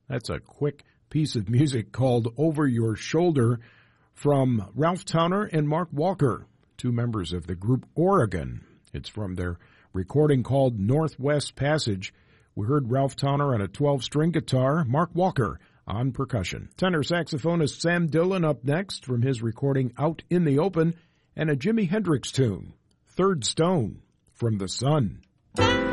That's a quick piece of music called Over Your Shoulder from Ralph Towner and Mark Walker, two members of the group Oregon. It's from their recording called Northwest Passage. We heard Ralph Towner on a 12-string guitar, Mark Walker on percussion. Tenor saxophonist Sam Dillon up next from his recording Out in the Open, and a Jimi Hendrix tune, Third Stone, from The Sun.